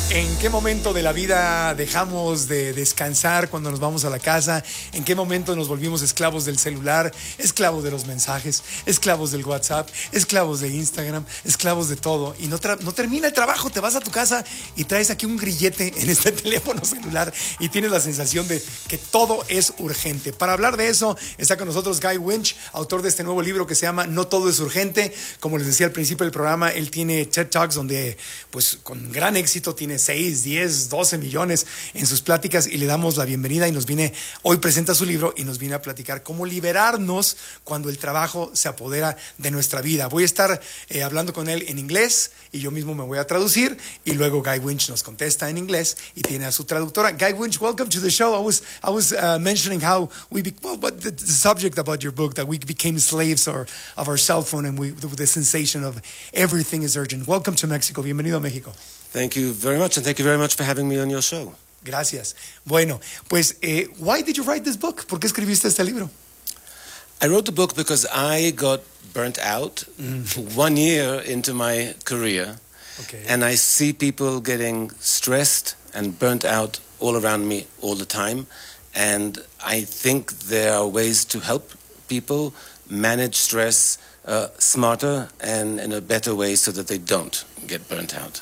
¿En qué momento de la vida dejamos de descansar cuando nos vamos a la casa? ¿En qué momento nos volvimos esclavos del celular, esclavos de los mensajes, esclavos del WhatsApp, esclavos de Instagram, esclavos de todo? Y no termina el trabajo, te vas a tu casa y traes aquí un grillete en este teléfono celular y tienes la sensación de que todo es urgente. Para hablar de eso está con nosotros Guy Winch, autor de este nuevo libro que se llama No Todo es Urgente. Como les decía al principio del programa, él tiene TED Talks donde pues con gran éxito tiene 6, 10, 12 millones en sus pláticas y le damos la bienvenida y hoy presenta su libro y nos viene a platicar cómo liberarnos cuando el trabajo se apodera de nuestra vida. Voy a estar hablando con él en inglés y yo mismo me voy a traducir y luego Guy Winch nos contesta en inglés y tiene a su traductora. Guy Winch, welcome to the show. I was mentioning how the subject about your book, that we became slaves of our cell phone and the sensation of everything is urgent. Welcome to Mexico. Bienvenido a México. Thank you very much, and thank you very much for having me on your show. Gracias. Bueno, pues, why did you write this book? ¿Por qué escribiste este libro? I wrote the book because I got burnt out 1 year into my career, and I see people getting stressed and burnt out all around me all the time, and I think there are ways to help people manage stress smarter and in a better way so that they don't get burnt out.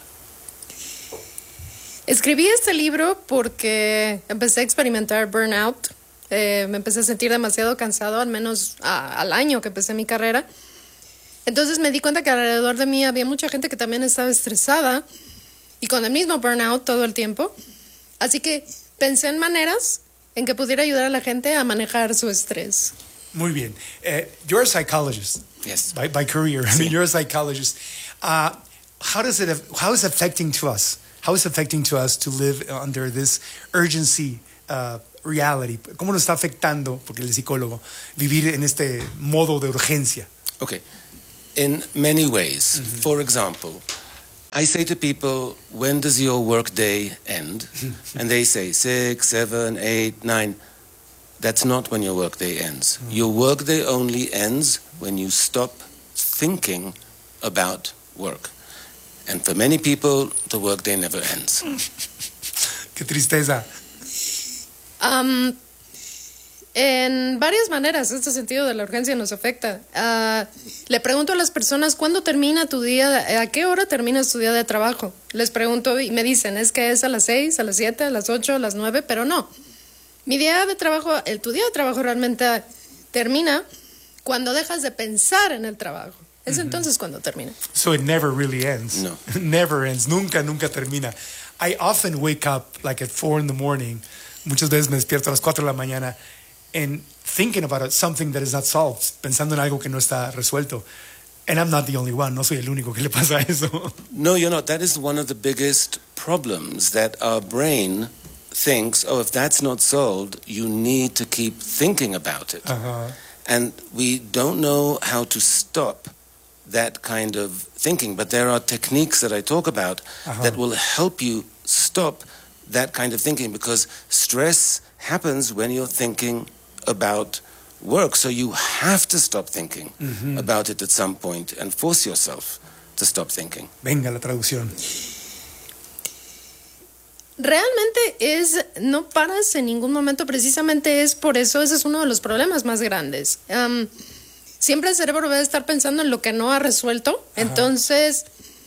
Escribí este libro porque empecé a experimentar burnout. Me empecé a sentir demasiado cansado, al menos al año que empecé mi carrera. Entonces me di cuenta que alrededor de mí había mucha gente que también estaba estresada y con el mismo burnout todo el tiempo. Así que pensé en maneras en que pudiera ayudar a la gente a manejar su estrés. Muy bien. You're a psychologist. Yes. By career. I mean, you're a psychologist. How is it affecting to us? How is it affecting to us to live under this urgency reality? ¿Cómo nos está afectando, porque él es psicólogo, vivir en este modo de urgencia? Okay. In many ways. For example, I say to people, when does your work day end? And they say 6, 7, 8, 9. That's not when your work day ends. Your work day only ends when you stop thinking about work. And for many people, the workday never ends. Qué tristeza. En varias maneras, este sentido de la urgencia nos afecta. Le pregunto a las personas, ¿cuándo termina tu día? ¿A qué hora terminas tu día de trabajo? Les pregunto y me dicen, es que es a las 6, a las 7, a las 8, a las 9, pero no. Mi día de trabajo, tu día de trabajo realmente termina cuando dejas de pensar en el trabajo. Es entonces cuando termina. So it never really ends. No. Never ends. Nunca termina. I often wake up like at 4 in the morning. Muchas veces me despierto a las 4 de la mañana and thinking about something that is not solved. Pensando en algo que no está resuelto. And I'm not the only one. No soy el único que le pasa eso. No, you're not. That is one of the biggest problems, that our brain thinks, oh, if that's not solved, you need to keep thinking about it. And we don't know how to stop that kind of thinking, but there are techniques that I talk about that will help you stop that kind of thinking, because stress happens when you're thinking about work, so you have to stop thinking about it at some point and force yourself to stop thinking. Venga la traducción. Realmente no paras en ningún momento, precisamente es por eso, ese es uno de los problemas más grandes. Siempre el cerebro va a estar pensando en lo que no ha resuelto. Entonces,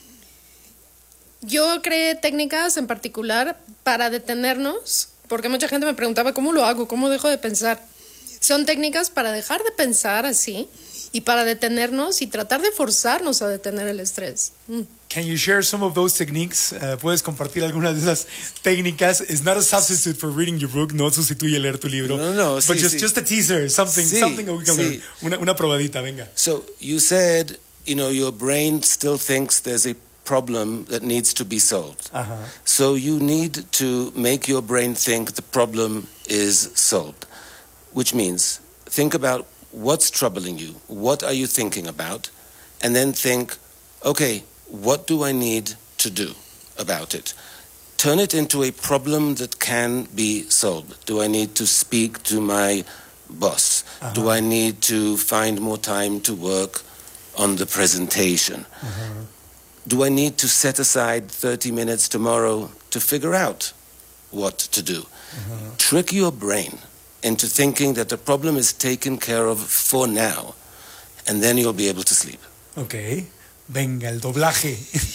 yo creé técnicas en particular para detenernos, porque mucha gente me preguntaba, ¿cómo lo hago? ¿Cómo dejo de pensar? Son técnicas para dejar de pensar así y para detenernos y tratar de forzarnos a detener el estrés. Can you share some of those techniques? ¿Puedes compartir algunas de esas técnicas? It's not a substitute for reading your book, no sustituye leer tu libro. No, but just a teaser, something that we can learn. Una probadita, venga. So you said, your brain still thinks there's a problem that needs to be solved. So you need to make your brain think the problem is solved, which means think about what's troubling you, what are you thinking about, and then think, okay, what do I need to do about it? Turn it into a problem that can be solved. Do I need to speak to my boss? Do I need to find more time to work on the presentation? do I need to set aside 30 minutes tomorrow to figure out what to do? Trick your brain into thinking that the problem is taken care of for now, and then you'll be able to sleep. Ok, venga, el doblaje.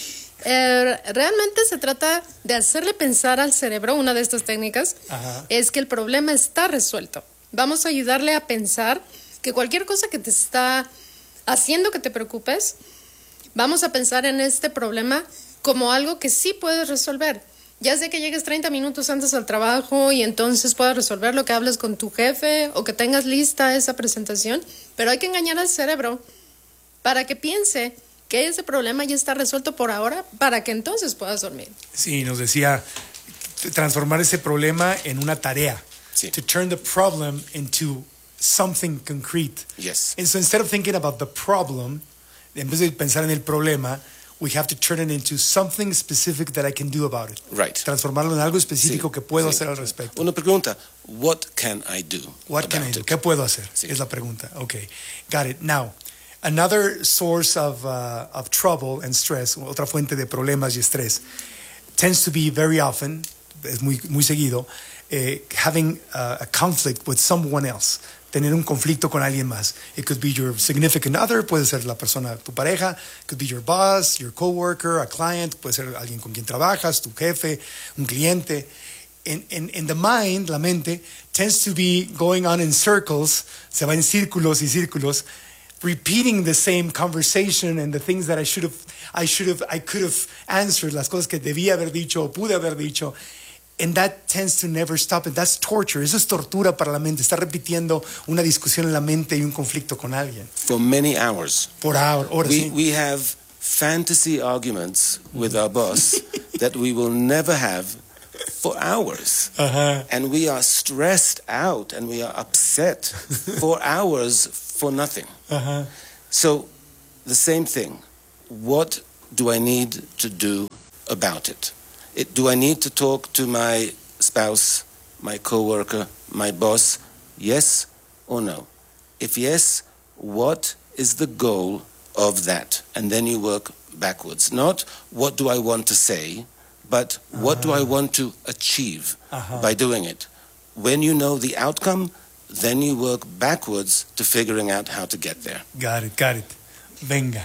Realmente se trata de hacerle pensar al cerebro, una de estas técnicas, es que el problema está resuelto. Vamos a ayudarle a pensar que cualquier cosa que te está haciendo que te preocupes, vamos a pensar en este problema como algo que sí puedes resolver. Ya sea que llegues 30 minutos antes al trabajo y entonces puedas resolver lo que hables con tu jefe o que tengas lista esa presentación, pero hay que engañar al cerebro para que piense que ese problema ya está resuelto por ahora para que entonces puedas dormir. Sí, nos decía transformar ese problema en una tarea. Sí. To turn the problem into something concrete. Yes. And so instead of thinking about the problem, en vez de pensar en el problema, we have to turn it into something specific that I can do about it. Right. Transformarlo en algo específico que puedo hacer al respecto. Una pregunta, what can I do? What can I do? ¿Qué puedo hacer? Sí. Es la pregunta. Okay, got it. Now, another source of trouble and stress, otra fuente de problemas y estrés, tends to be very often, es muy seguido, having a conflict with someone else. Tener un conflicto con alguien más. It could be your significant other, puede ser la persona, tu pareja, it could be your boss, your coworker, a client, puede ser alguien con quien trabajas, tu jefe, un cliente. In the mind, la mente, tends to be going on in circles, se va en círculos y círculos, repeating the same conversation and the things that I could have answered, las cosas que debía haber dicho o pude haber dicho. And that tends to never stop. And that's torture. Eso es tortura para la mente. Está repitiendo una discusión en la mente y un conflicto con alguien. For many hours. Por horas. We have fantasy arguments with our boss that we will never have for hours. And we are stressed out and we are upset for hours for nothing. So the same thing. What do I need to do about it? Do I need to talk to my spouse, my coworker, my boss? Yes or no? If yes, what is the goal of that? And then you work backwards. Not what do I want to say, but what do I want to achieve by doing it? When you know the outcome, then you work backwards to figuring out how to get there. Got it. Venga.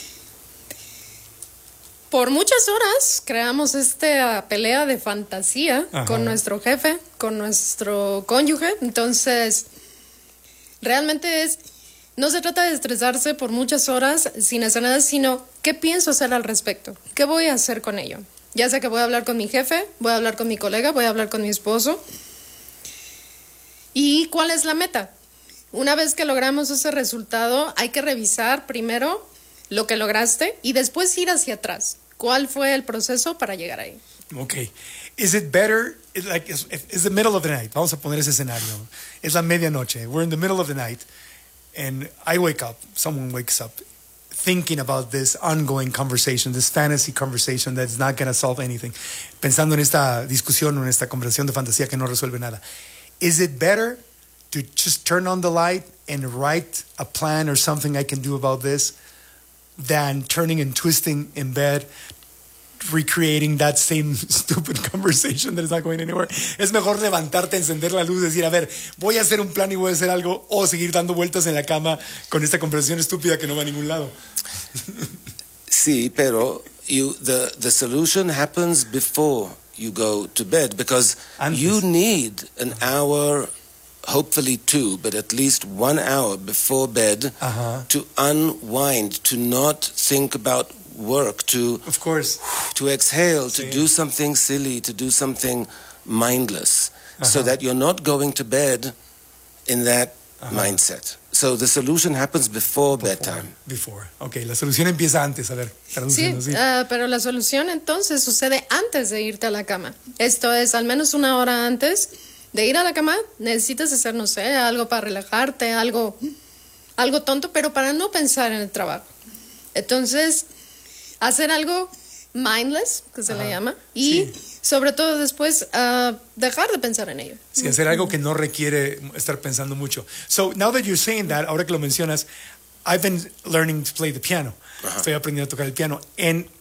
Por muchas horas creamos esta pelea de fantasía con nuestro jefe, con nuestro cónyuge. Entonces, realmente no se trata de estresarse por muchas horas sin hacer nada, sino ¿qué pienso hacer al respecto? ¿Qué voy a hacer con ello? Ya sea que voy a hablar con mi jefe, voy a hablar con mi colega, voy a hablar con mi esposo. ¿Y cuál es la meta? Una vez que logramos ese resultado, hay que revisar primero lo que lograste y después ir hacia atrás. ¿Cuál fue el proceso para llegar ahí? Okay. Is it better, it's the middle of the night. Vamos a poner ese escenario. Es la medianoche. We're in the middle of the night and I wake up, someone wakes up thinking about this ongoing conversation, this fantasy conversation that's not going to solve anything. Pensando en esta discusión o en esta conversación de fantasía que no resuelve nada. Is it better to just turn on the light and write a plan or something I can do about this than turning and twisting in bed, recreating that same stupid conversation that is not going anywhere? Es mejor levantarte, encender la luz, decir, a ver, voy a hacer un plan y voy a hacer algo, o seguir dando vueltas en la cama con esta conversación estúpida que no va a ningún lado. Sí, pero the solution happens before you go to bed because you need an hour, hopefully 2, but at least 1 hour before bed to unwind, to not think about work, to of course, to exhale, to do something silly, to do something mindless, so that you're not going to bed in that mindset. So the solution happens before bedtime. Before. Okay, la solución empieza antes, a ver, traduciendo. Sí, pero la solución entonces sucede antes de irte a la cama. Esto es, al menos 1 hora antes de ir a la cama, necesitas hacer, no sé, algo para relajarte, algo tonto, pero para no pensar en el trabajo. Entonces, hacer algo mindless, que se le llama, y sobre todo después dejar de pensar en ello. Sí, hacer algo que no requiere estar pensando mucho. So, now that you're saying that, ahora que lo mencionas, I've been learning to play the piano. Estoy aprendiendo a tocar el piano. And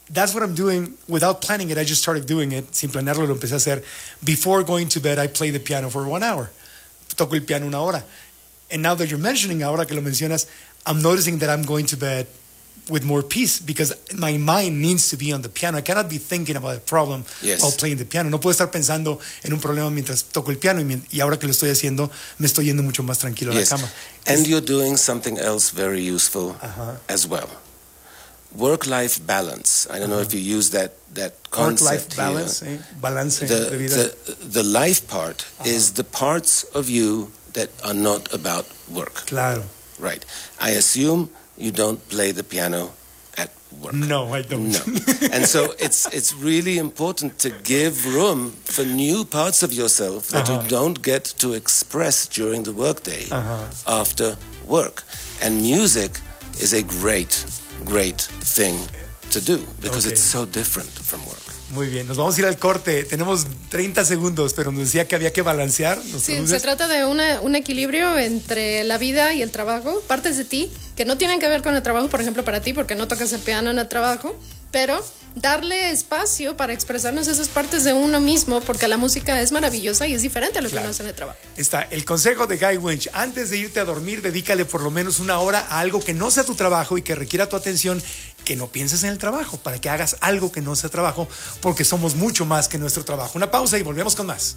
that's what I'm doing without planning it. I just started doing it. Sin planearlo lo empecé a hacer. Before going to bed, I play the piano for 1 hour. Toco el piano 1 hora. And now that you're mentioning, ahora que lo mencionas, I'm noticing that I'm going to bed with more peace because my mind needs to be on the piano. I cannot be thinking about a problem while playing the piano. No puedo estar pensando en un problema mientras toco el piano y ahora que lo estoy haciendo me estoy yendo mucho más tranquilo a la cama. And you're doing something else very useful as well. Work-life balance. I don't know if you use that concept. Work-life balance, balance de vida. The life part is the parts of you that are not about work. Claro. Right. I assume you don't play the piano at work. No, I don't. No. And so it's really important to give room for new parts of yourself that you don't get to express during the workday after work. And music is a great thing to do because it's so different from work. Muy bien, nos vamos a ir al corte. Tenemos 30 segundos, pero nos decía que había que balancear. Sí, se trata de un equilibrio entre la vida y el trabajo. Partes de ti que no tienen que ver con el trabajo, por ejemplo, para ti, porque no tocas el piano en el trabajo, pero darle espacio para expresarnos esas partes de uno mismo, porque la música es maravillosa y es diferente a lo que uno hace en el trabajo. Está el consejo de Guy Winch. Antes de irte a dormir, dedícale por lo menos 1 hora a algo que no sea tu trabajo y que requiera tu atención, que no pienses en el trabajo, para que hagas algo que no sea trabajo, porque somos mucho más que nuestro trabajo. Una pausa y volvemos con más.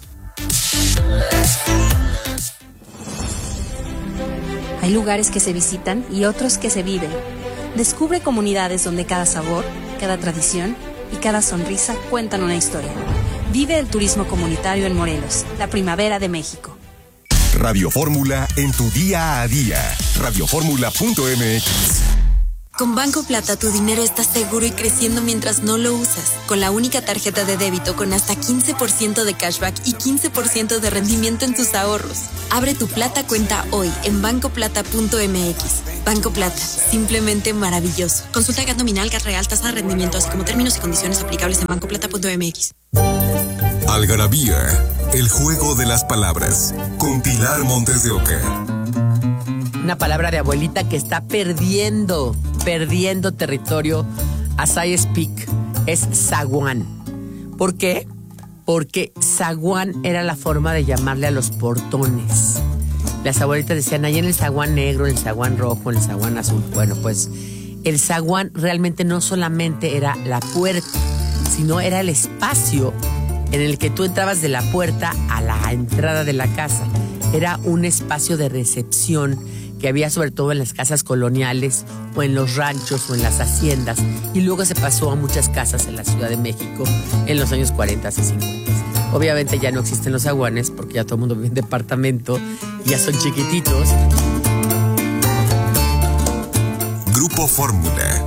Hay lugares que se visitan y otros que se viven. Descubre comunidades donde cada sabor, cada tradición y cada sonrisa cuentan una historia. Vive el turismo comunitario en Morelos, la primavera de México. Radio Fórmula en tu día a día. Radioformula.mx. Con Banco Plata tu dinero está seguro y creciendo mientras no lo usas. Con la única tarjeta de débito con hasta 15% de cashback y 15% de rendimiento en tus ahorros. Abre tu Plata cuenta hoy en bancoplata.mx. Banco Plata, simplemente maravilloso. Consulta GAT nominal, GAT real, tasa de rendimiento, así como términos y condiciones aplicables en bancoplata.mx. Algarabía, el juego de las palabras. Con Pilar Montes de Oca. Una palabra de abuelita que está perdiendo territorio as I speak, es zaguán. ¿Por qué? Porque zaguán era la forma de llamarle a los portones. Las abuelitas decían, ahí en el zaguán negro, en el zaguán rojo, en el zaguán azul. Bueno, pues el zaguán realmente no solamente era la puerta, sino era el espacio en el que tú entrabas de la puerta a la entrada de la casa. Era un espacio de recepción que había sobre todo en las casas coloniales o en los ranchos o en las haciendas, y luego se pasó a muchas casas en la Ciudad de México en los años 40 y 50. Obviamente ya no existen los zaguanes porque ya todo el mundo vive en departamento y ya son chiquititos. Grupo Fórmula.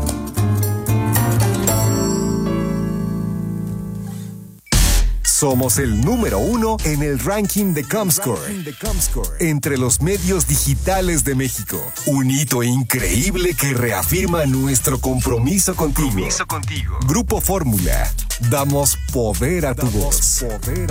Somos el número 1 en el ranking de Comscore, entre los medios digitales de México. Un hito increíble que reafirma nuestro compromiso contigo. Grupo Fórmula. Damos poder a tu voz.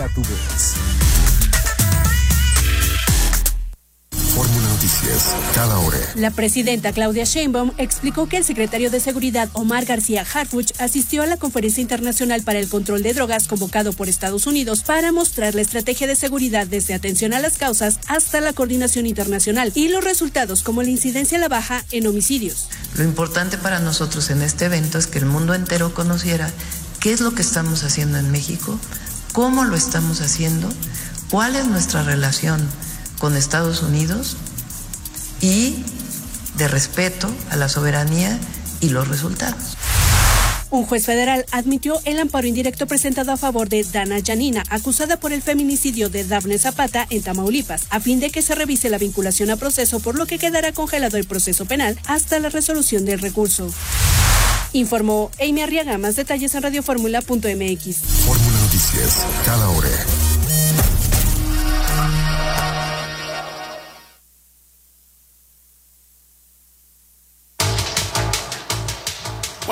Fórmula Noticias, cada hora. La presidenta Claudia Sheinbaum explicó que el secretario de Seguridad Omar García Harfuch asistió a la Conferencia Internacional para el Control de Drogas convocado por Estados Unidos para mostrar la estrategia de seguridad desde atención a las causas hasta la coordinación internacional y los resultados como la incidencia a la baja en homicidios. Lo importante para nosotros en este evento es que el mundo entero conociera qué es lo que estamos haciendo en México, cómo lo estamos haciendo, cuál es nuestra relación con Estados Unidos y de respeto a la soberanía y los resultados. Un juez federal admitió el amparo indirecto presentado a favor de Dana Yanina, acusada por el feminicidio de Dafne Zapata en Tamaulipas, a fin de que se revise la vinculación a proceso, por lo que quedará congelado el proceso penal hasta la resolución del recurso. Informó Amy Arriaga. Más detalles en radioformula.mx. Fórmula Noticias, cada hora.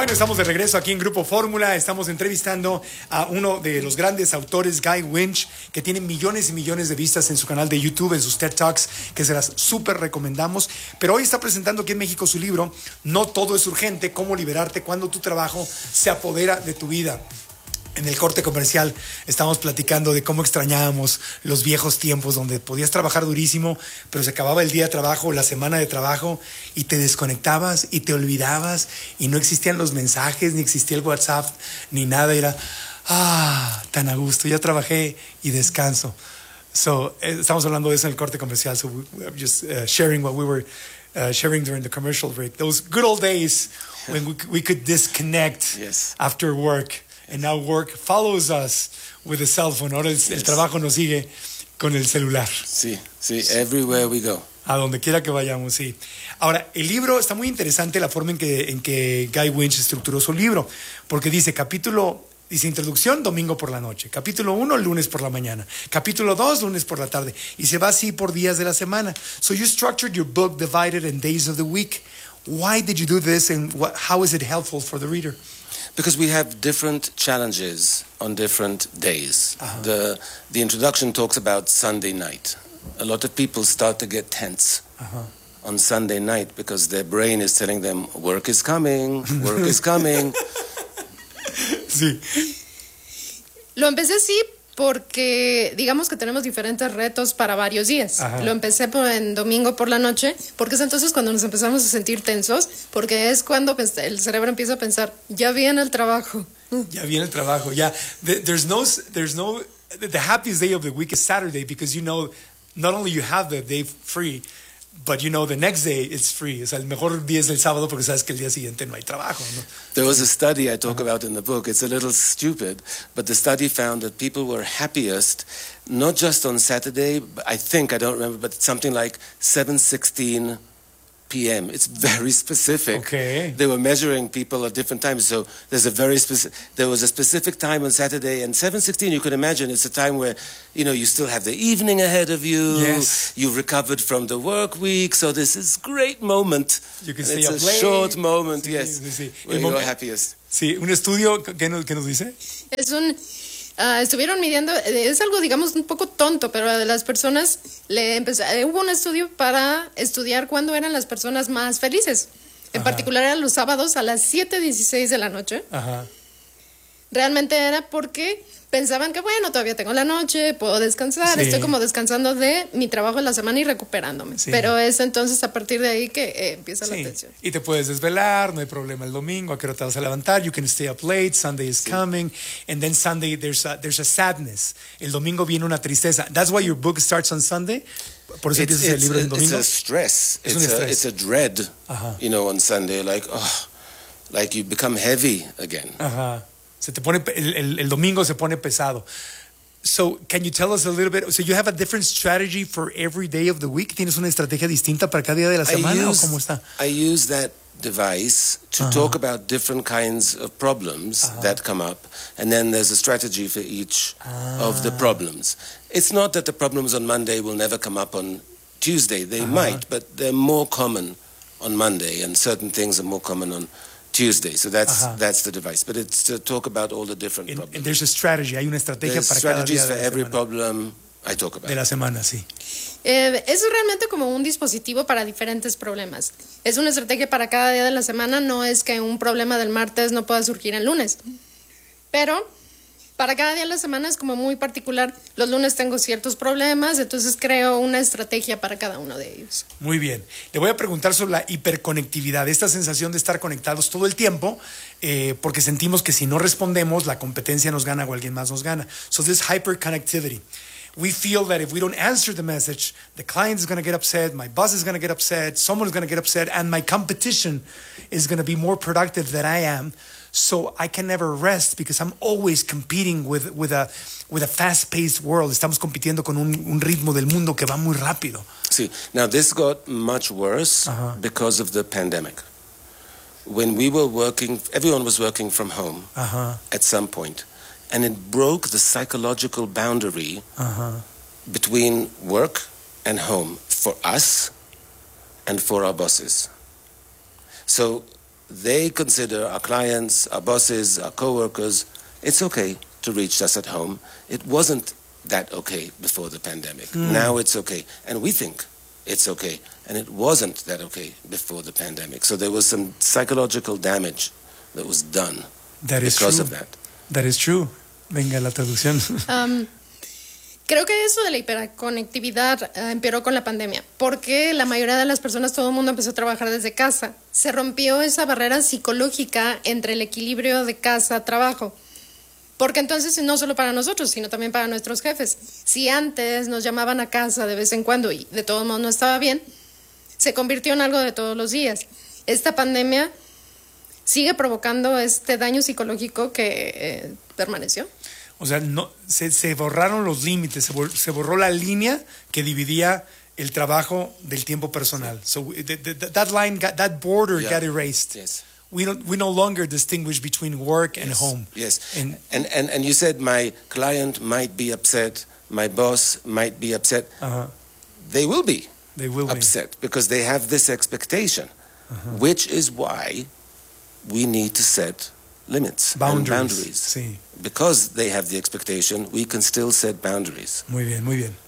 Bueno, estamos de regreso aquí en Grupo Fórmula. Estamos entrevistando a uno de los grandes autores, Guy Winch, que tiene millones y millones de vistas en su canal de YouTube, en sus TED Talks, que se las súper recomendamos. Pero hoy está presentando aquí en México su libro, No todo es urgente, cómo liberarte cuando tu trabajo se apodera de tu vida. En el corte comercial estábamos platicando de cómo extrañábamos los viejos tiempos donde podías trabajar durísimo, pero se acababa el día de trabajo, la semana de trabajo, y te desconectabas y te olvidabas y no existían los mensajes, ni existía el WhatsApp, ni nada. Era, tan a gusto, ya trabajé y descanso. So, estamos hablando de eso en el corte comercial, so we're just sharing what we were sharing during the commercial break. Those good old days when we could disconnect after work. And now work follows us with a cell phone. Ahora el trabajo nos sigue con el celular. Sí, everywhere we go. A donde quiera que vayamos, sí. Ahora, el libro está muy interesante la forma en que Guy Winch estructuró su libro, porque dice introducción, domingo por la noche. Capítulo 1, lunes por la mañana. Capítulo 2, lunes por la tarde. Y se va así por días de la semana. So you structured your book divided in days of the week. Why did you do this, and how is it helpful for the reader? Because we have different challenges on different days. The introduction talks about Sunday night. A lot of people start to get tense on Sunday night because their brain is telling them, work is coming, work is coming. Sí. Lo empecé así porque digamos que tenemos diferentes retos para varios días. Lo empecé en domingo por la noche, porque es entonces cuando nos empezamos a sentir tensos, porque es cuando el cerebro empieza a pensar, ya viene el trabajo. Ya viene el trabajo, ya. The happiest day of the week is Saturday, because you know, not only you have the day free, but you know the next day it's free. O sea, el mejor día es el sábado porque sabes que el día siguiente no hay trabajo, ¿no? There was a study I talk about in the book. It's a little stupid, but the study found that people were happiest not just on Saturday, I don't remember, but something like 7:16 p.m. It's very specific. Okay. They were measuring people at different times. So there was a specific time on Saturday, and 7:16, you could imagine, it's a time where, you still have the evening ahead of you. Yes. You've recovered from the work week. So this is great moment. You can stay up it's late. a short moment, Sí, yes. Sí. Where you're happiest. Sí, un estudio, ¿qué nos dice? Estuvieron midiendo, es algo digamos un poco tonto, pero a las personas hubo un estudio para estudiar cuándo eran las personas más felices. En particular eran los sábados a las 7:16 de la noche. Realmente era porque pensaban que bueno, todavía tengo la noche, puedo descansar, estoy como descansando de mi trabajo de la semana y recuperándome. Pero es entonces a partir de ahí que empieza la tensión. Y te puedes desvelar, no hay problema el domingo, a qué hora te vas a levantar, you can stay up late, Sunday is coming, and then Sunday there's a sadness. El domingo viene una tristeza. That's why your book starts on Sunday. Por eso empiezas el libro en domingo. It's a stress. It's a dread, on Sunday, like you become heavy again. Se te pone el domingo se pone pesado. So, can you tell us a little bit? So, you have a different strategy for every day of the week? ¿Tienes una estrategia distinta para cada día de la semana o cómo está? I use that device to talk about different kinds of problems that come up, and then there's a strategy for each of the problems. It's not that the problems on Monday will never come up on Tuesday. They might, but they're more common on Monday, and certain things are more common on Tuesday. So that's the device. But it's to talk about all the different problems. And there's a strategy. Hay una estrategia There's para cada día strategies de for la every semana. problem I talk about. De la semana, sí. Es realmente como un dispositivo para diferentes problemas. Es una estrategia para cada día de la semana. No es que un problema del martes no pueda surgir el lunes. Pero para cada día de la semana es como muy particular. Los lunes tengo ciertos problemas, entonces creo una estrategia para cada uno de ellos. Muy bien. Le voy a preguntar sobre la hiperconectividad, esta sensación de estar conectados todo el tiempo, porque sentimos que si no respondemos, la competencia nos gana o alguien más nos gana. So this hyperconnectivity. We feel that if we don't answer the message, the client is going to get upset, my boss is going to get upset, someone is going to get upset, and my competition is going to be more productive than I am. So I can never rest because I'm always competing with a fast-paced world. Estamos compitiendo con un ritmo del mundo que va muy rápido. See, now this got much worse because of the pandemic. When we were working, everyone was working from home at some point, and it broke the psychological boundary between work and home for us and for our bosses. So they consider, our clients, our bosses, our co-workers, it's okay to reach us at home. It wasn't that okay before the pandemic. Now it's okay. And we think it's okay. And it wasn't that okay before the pandemic. So there was some psychological damage that was done because of that. That is true. Venga, la traducción. Creo que eso de la hiperconectividad empeoró con la pandemia, porque la mayoría de las personas, todo el mundo empezó a trabajar desde casa. Se rompió esa barrera psicológica entre el equilibrio de casa-trabajo. Porque entonces no solo para nosotros, sino también para nuestros jefes. Si antes nos llamaban a casa de vez en cuando y de todos modos no estaba bien, se convirtió en algo de todos los días. Esta pandemia sigue provocando este daño psicológico que permaneció. O sea, no, se borraron los límites, se borró la línea que dividía el trabajo del tiempo personal. So that line, that border got erased. Yes. We no longer distinguish between work and home. Yes. And you said my client might be upset, my boss might be upset. They will be upset because they have this expectation, which is why we need to set limits, boundaries. Sí. Because they have the expectation, we can still set boundaries. Muy bien, muy bien.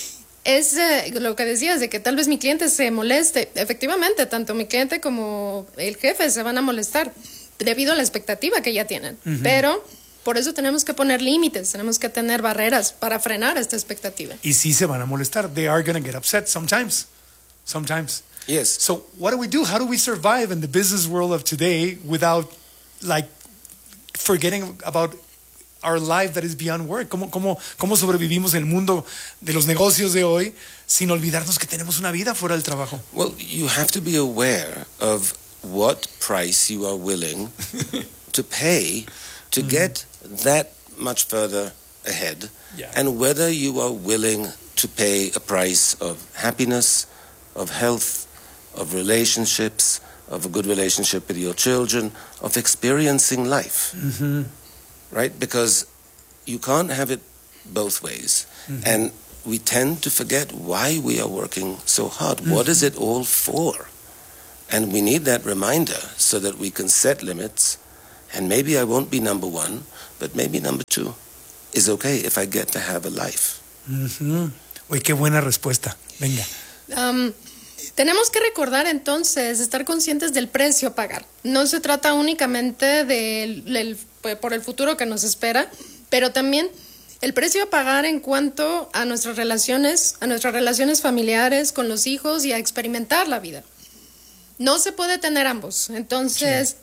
Es lo que decías, de que tal vez mi cliente se moleste. Efectivamente, tanto mi cliente como el jefe se van a molestar debido a la expectativa que ya tienen. Pero por eso tenemos que poner límites, tenemos que tener barreras para frenar esta expectativa. Y sí se van a molestar. They are going to get upset sometimes. Sometimes. Yes. So what do we do? How do we survive in the business world of today without, like, forgetting about our life that is beyond work? ¿Cómo sobrevivimos el mundo de los negocios de hoy sin olvidarnos que tenemos una vida fuera del trabajo? Well, you have to be aware of what price you are willing to pay to get that much further ahead, and whether you are willing to pay a price of happiness, of health, of relationships, of a good relationship with your children, of experiencing life. Right? Because you can't have it both ways. And we tend to forget why we are working so hard. What is it all for? And we need that reminder so that we can set limits. And maybe I won't be number one, but maybe number two is okay if I get to have a life. Uy, qué buena respuesta. Venga. Tenemos que recordar entonces, estar conscientes del precio a pagar. No se trata únicamente por el futuro que nos espera, pero también el precio a pagar en cuanto a nuestras relaciones familiares con los hijos y a experimentar la vida. No se puede tener ambos. Entonces,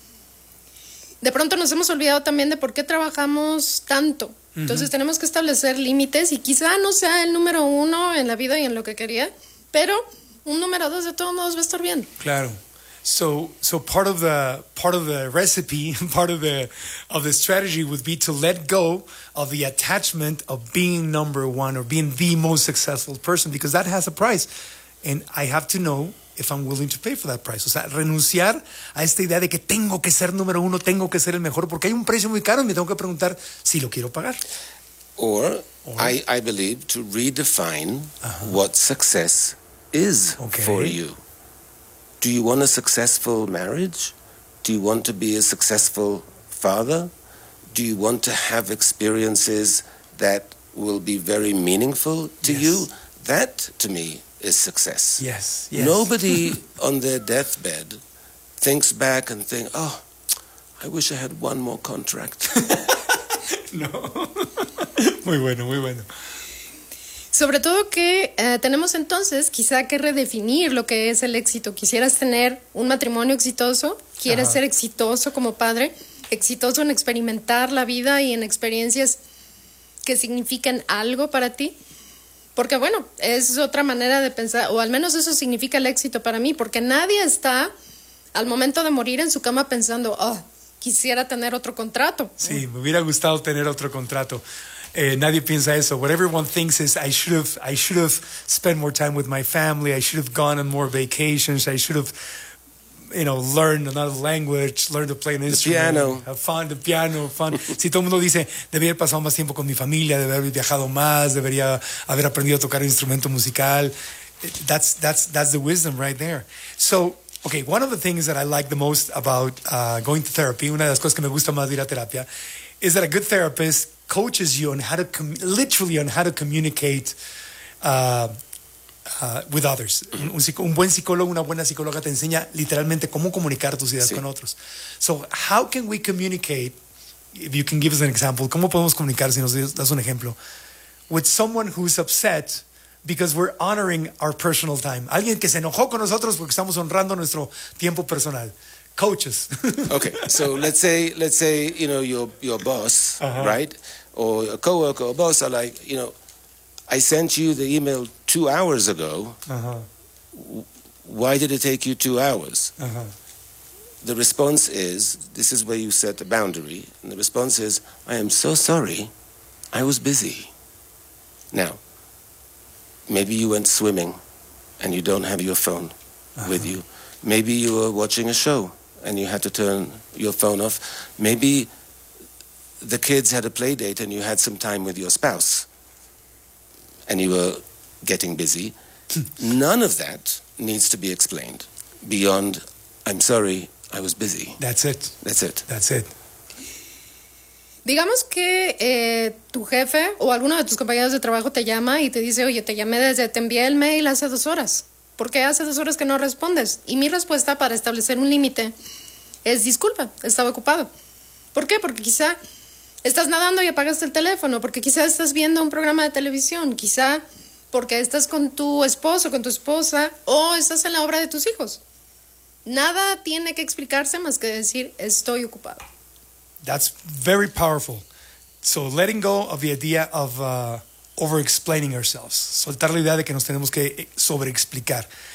de pronto nos hemos olvidado también de por qué trabajamos tanto. Entonces tenemos que establecer límites y quizá no sea el número uno en la vida y en lo que quería, pero un número dos de todos modos va a estar bien. Claro. So part of the recipe, part of the strategy would be to let go of the attachment of being number one or being the most successful person, because that has a price, and I have to know if I'm willing to pay for that price. O sea, renunciar a esta idea de que tengo que ser número uno, tengo que ser el mejor, porque hay un precio muy caro y me tengo que preguntar si lo quiero pagar. Or I believe to redefine what success is for you. Do you want a successful marriage? Do you want to be a successful father? Do you want to have experiences that will be very meaningful to you? That, to me, is success. Yes. Nobody on their deathbed thinks back and think, oh, I wish I had one more contract. No. Muy bueno. Sobre todo que tenemos entonces quizá que redefinir lo que es el éxito. Quisieras tener un matrimonio exitoso, quieres ser exitoso como padre, exitoso en experimentar la vida y en experiencias que significan algo para ti. Porque bueno, es otra manera de pensar, o al menos eso significa el éxito para mí, porque nadie está al momento de morir en su cama pensando, oh, quisiera tener otro contrato. Sí, me hubiera gustado tener otro contrato. Nadie piensa eso. What everyone thinks is I should have spent more time with my family. I should have gone on more vacations. I should have, learned another language, learned to play an instrument, piano. Have fun, the piano, fun. Si todo el mundo dice, debería haber pasado más tiempo con mi familia, debería haber viajado más, debería haber aprendido a tocar un instrumento musical. That's the wisdom right there. So Okay, one of the things that I like the most about going to therapy, una de las cosas que me gusta más de ir a terapia, is that a good therapist coaches you on how to literally on how to communicate with others. Un buen psicólogo, una buena psicóloga te enseña literalmente cómo comunicar tus ideas con otros. So, how can we communicate? If you can give us an example, ¿cómo podemos comunicar si nos das un ejemplo? With someone who's upset because we're honoring our personal time. Alguien que se enojó con nosotros porque estamos honrando nuestro tiempo personal. Coaches. Okay, so let's say your boss, right, or a coworker or boss are like, I sent you the email 2 hours ago. Why did it take you 2 hours? The response is, this is where you set the boundary, and the response is, I am so sorry, I was busy. Now, maybe you went swimming and you don't have your phone with you. Maybe you were watching a show and you had to turn your phone off. Maybe the kids had a play date and you had some time with your spouse and you were getting busy. None of that needs to be explained beyond, I'm sorry, I was busy. That's it. That's it. That's it. Digamos que tu jefe o alguno de tus compañeros de trabajo te llama y te dice, oye, te envié el mail hace 2 horas. ¿Por qué hace 2 horas que no respondes? Y mi respuesta para establecer un límite es, disculpa, estaba ocupado. ¿Por qué? Porque quizá estás nadando y apagaste el teléfono, porque quizá estás viendo un programa de televisión, quizá porque estás con tu esposo, con tu esposa, o estás en la obra de tus hijos. Nada tiene que explicarse más que decir, estoy ocupado. That's very powerful. So letting go of the idea of over-explaining ourselves. Soltar la idea de que nos tenemos que sobreexplicar.